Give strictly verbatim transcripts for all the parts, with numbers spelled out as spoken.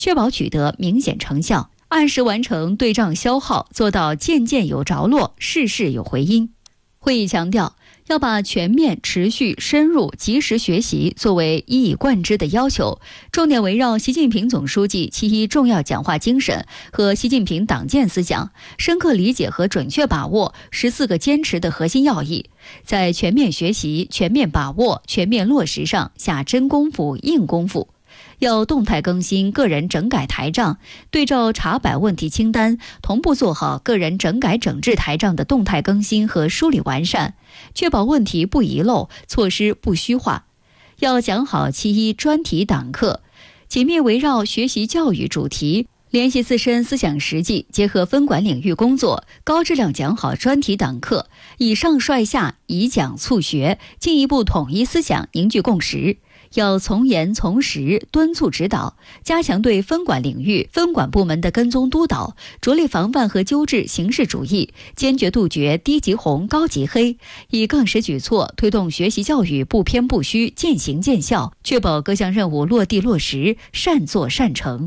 确保取得明显成效，按时完成对账消耗，做到件件有着落，事事有回音。会议强调，要把全面、持续、深入、及时学习作为一以贯之的要求，重点围绕习近平总书记其一重要讲话精神和习近平党建思想，深刻理解和准确把握十四个坚持的核心要义，在全面学习、全面把握、全面落实上下真功夫、硬功夫。要动态更新个人整改台账，对照查摆问题清单，同步做好个人整改整治台账的动态更新和梳理完善，确保问题不遗漏，措施不虚化。要讲好其一专题党课，紧密围绕学习教育主题，联系自身思想实际，结合分管领域工作，高质量讲好专题党课，以上率下，以讲促学，进一步统一思想，凝聚共识。要从严从实敦促指导，加强对分管领域分管部门的跟踪督导，着力防范和纠治形式主义，坚决杜绝低级红高级黑，以更实举措推动学习教育不偏不虚，见行见效，确保各项任务落地落实，善作善成。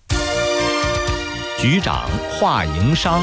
局长话营商。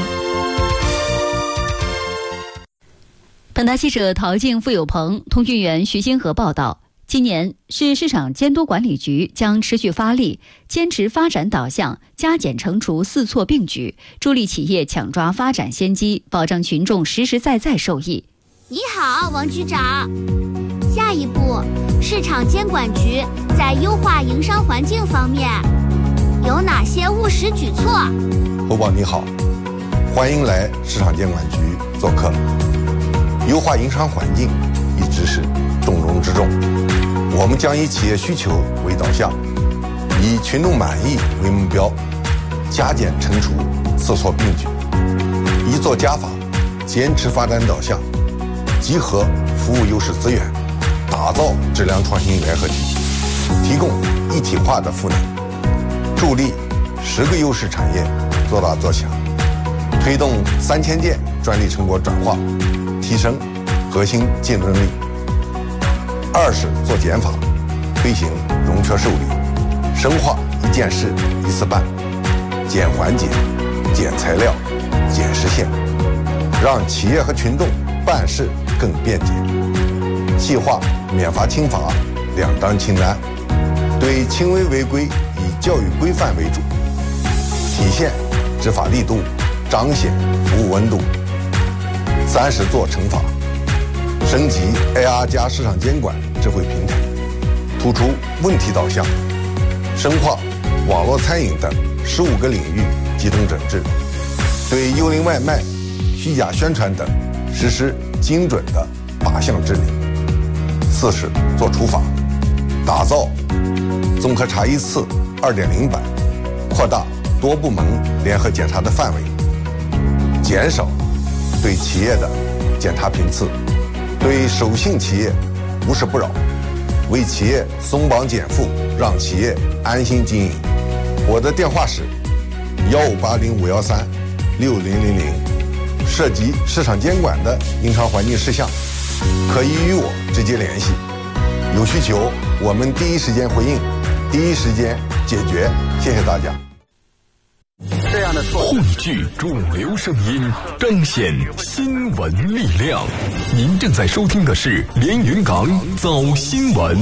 本台记者陶静、付有朋、通讯员徐新河报道。今年市市场监督管理局将持续发力，坚持发展导向，加减乘除四错并举，助力企业抢抓发展先机，保障群众实实在在受益。 你好，王局长。下一步，市场监管局在优化营商环境方面有哪些务实举措？ 侯宝你好，欢迎来市场监管局做客。优化营商环境一直是重中之重，我们将以企业需求为导向，以群众满意为目标，加减乘除四错并举，一做加法，坚持发展导向，集合服务优势资源，打造质量创新联合体，提供一体化的赋能，助力十个优势产业做大做强，推动三千件专利成果转化，提升核心竞争力。二是做减法，推行融缺受理，深化一件事一次办，减环节、减材料、减时限，让企业和群众办事更便捷。细化免罚轻罚两当清单，对轻微违规以教育规范为主，体现执法力度，彰显服务温度。三是做惩罚，升级 A R 加市场监管智慧平台，突出问题导向，深化网络餐饮等十五个领域集中整治，对幽灵外卖、虚假宣传等实施精准的靶向治理。四是做处罚，打造综合查一次 二点零 版，扩大多部门联合检查的范围，减少对企业的检查频次，对守信企业无事不扰，为企业松绑减负，让企业安心经营。我的电话是幺五八零五幺三六零零零，涉及市场监管的营商环境事项，可以与我直接联系。有需求，我们第一时间回应，第一时间解决。谢谢大家。 这样的汇聚主流声音，彰显新闻力量。您正在收听的是连云港早新闻。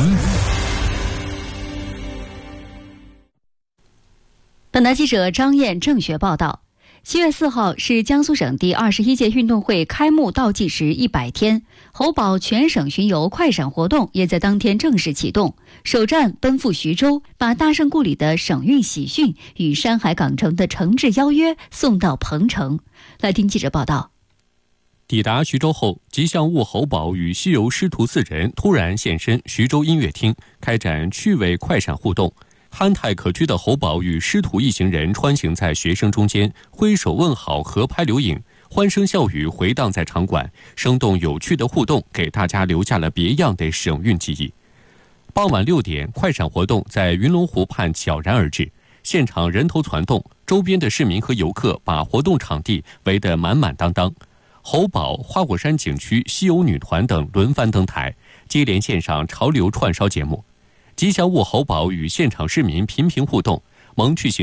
本台记者张燕、郑学报道。七月四号是江苏省第二十一届运动会开幕倒计时一百天，侯宝全省巡游快闪活动也在当天正式启动，首站奔赴徐州，把大胜故里的省运喜讯与山海港城的诚挚邀约送到彭城。来听记者报道。 抵达徐州后，吉祥物侯宝与西游师徒四人突然现身徐州音乐厅，开展趣味快闪互动。憨态可掬的侯宝与师徒一行人穿行在学生中间，挥手问好，合拍留影，欢声笑语回荡在场馆，生动有趣的互动给大家留下了别样的省运记忆。傍晚六点，快闪活动在云龙湖畔悄然而至，现场人头攒动，周边的市民和游客把活动场地围得满满当当。侯宝、花果山景区西游女团等轮番登台，接连献上潮流串烧节目。吉祥物侯宝与现场市民频频互动， 蒙趣行